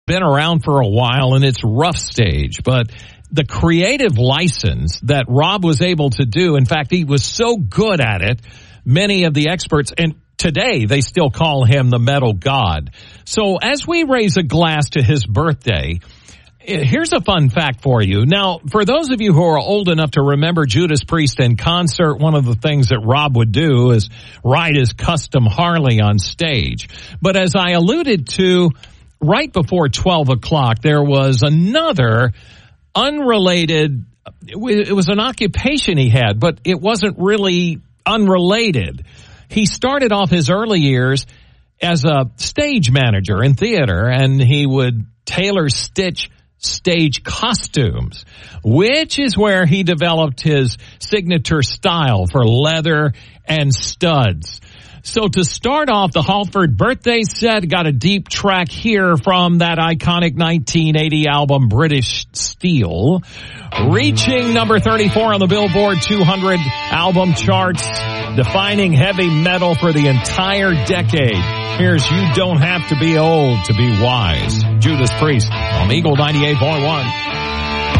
been around for a while and it's rough stage, but the creative license that Rob was able to do, in fact, he was so good at it, many of the experts, and today they still call him the metal god. So as we raise a glass to his birthday, here's a fun fact for you. Now, for those of you who are old enough to remember Judas Priest in concert, one of the things that Rob would do is ride his custom Harley on stage. But as I alluded to, right before 12 o'clock, there was another unrelated, it was an occupation he had, but it wasn't really unrelated. He started off his early years as a stage manager in theater, and he would tailor stitch stage costumes, which is where he developed his signature style for leather and studs. So to start off the Halford birthday set, got a deep track here from that iconic 1980 album British Steel, reaching number 34 on the Billboard 200 album charts, defining heavy metal for the entire decade. Here's You Don't Have to Be Old to Be Wise. Judas Priest on Eagle 98.1.